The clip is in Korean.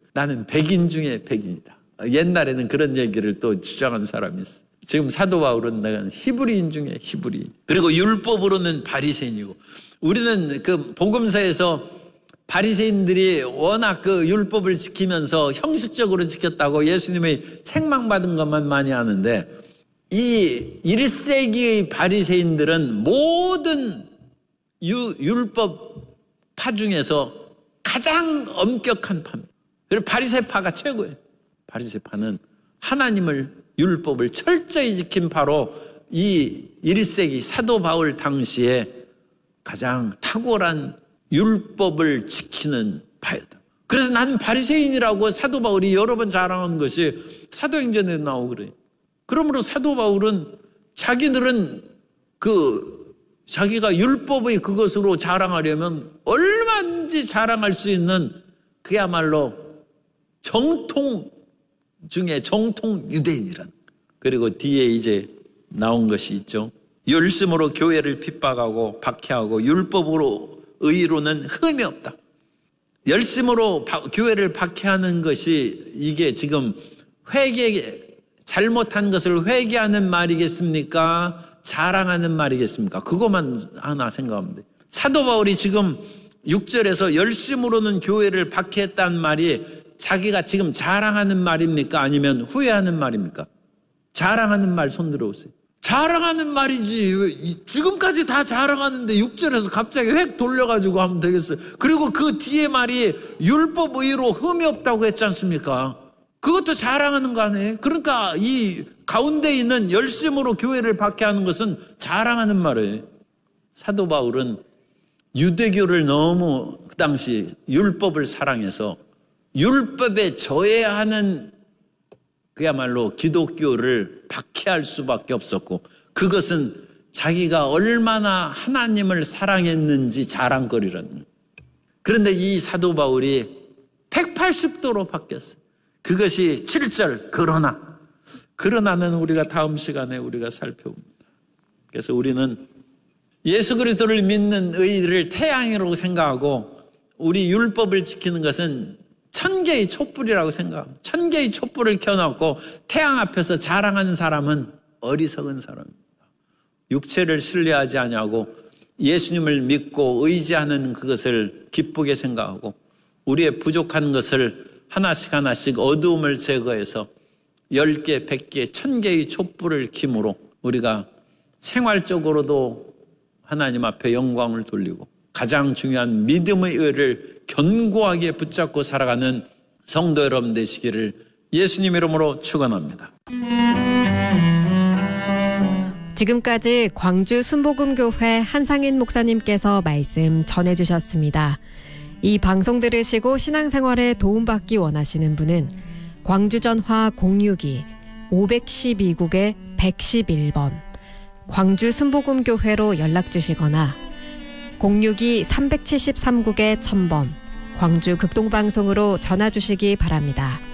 나는 백인 중에 백인이다. 옛날에는 그런 얘기를 또 주장한 사람이 있어. 지금 사도 바울은 내가 히브리인 중에 히브리인. 그리고 율법으로는 바리새인이고, 우리는 그 복음서에서 바리새인들이 워낙 그 율법을 지키면서 형식적으로 지켰다고 예수님의 책망받은 것만 많이 아는데, 이 1세기의 바리새인들은 모든 율법 파 중에서 가장 엄격한 파입니다. 그리고 바리새파가 최고예요. 바리새파는 하나님을, 율법을 철저히 지킨 바로 이 1세기 사도 바울 당시에 가장 탁월한 율법을 지키는 파였다. 그래서 나는 바리새인이라고 사도 바울이 여러 번 자랑한 것이 사도행전에 나오고 그래요. 그러므로 사도 바울은 자기들은 자기가 율법의 그것으로 자랑하려면 얼마든지 자랑할 수 있는 그야말로 정통 중에 정통 유대인이란. 그리고 뒤에 이제 나온 것이 있죠. 열심으로 교회를 핍박하고 박해하고 율법으로 의로는 흠이 없다. 열심으로 교회를 박해하는 것이 이게 지금 잘못한 것을 회개하는 말이겠습니까? 자랑하는 말이겠습니까? 그것만 하나 생각하면 돼요. 사도 바울이 지금 6절에서 열심으로는 교회를 박해했다는 말이 자기가 지금 자랑하는 말입니까? 아니면 후회하는 말입니까? 자랑하는 말 손 들어오세요. 자랑하는 말이지. 지금까지 다 자랑하는데 6절에서 갑자기 획 돌려가지고 하면 되겠어요. 그리고 그 뒤에 말이 율법 의로 흠이 없다고 했지 않습니까? 그것도 자랑하는 거 아니에요? 그러니까 이 가운데 있는 열심으로 교회를 박해하는 것은 자랑하는 말이에요. 사도 바울은 유대교를 너무 그 당시 율법을 사랑해서 율법에 저해하는 그야말로 기독교를 박해할 수밖에 없었고, 그것은 자기가 얼마나 하나님을 사랑했는지 자랑거리라는 거예요. 그런데 이 사도 바울이 180도로 바뀌었어요. 그것이 7절 그러나는 우리가 다음 시간에 우리가 살펴봅니다. 그래서 우리는 예수 그리스도를 믿는 의를 태양이라고 생각하고 우리 율법을 지키는 것은 1000개의 촛불이라고 생각합니다. 1000개의 촛불을 켜놓고 태양 앞에서 자랑하는 사람은 어리석은 사람입니다. 육체를 신뢰하지 아니하고 예수님을 믿고 의지하는 그것을 기쁘게 생각하고 우리의 부족한 것을 하나씩 어두움을 제거해서 10개, 100개, 1000개의 촛불을 킴으로 우리가 생활적으로도 하나님 앞에 영광을 돌리고 가장 중요한 믿음의 의를 견고하게 붙잡고 살아가는 성도 여러분 되시기를 예수님 이름으로 축원합니다. 지금까지 광주 순복음교회 한상인 목사님께서 말씀 전해주셨습니다. 이 방송 들으시고 신앙생활에 도움받기 원하시는 분은 광주전화 062-512국에 111번 광주 순복음교회로 연락주시거나 062-373국에 1000번 광주 극동방송으로 전화주시기 바랍니다.